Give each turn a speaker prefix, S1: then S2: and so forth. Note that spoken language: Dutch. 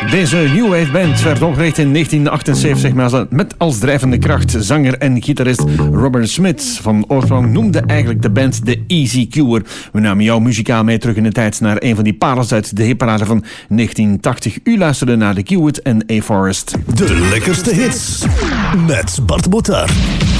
S1: Deze New Wave Band werd opgericht in 1978 met als drijvende kracht zanger en gitarist Robert Smith. Van oorsprong noemde eigenlijk de band de Easy Cure. We namen jou muzikaal mee terug in de tijd naar een van die parels uit de hitparade van 1980. U luisterde naar The Kiewit en A Forest.
S2: De lekkerste hits met Bart Bottaar.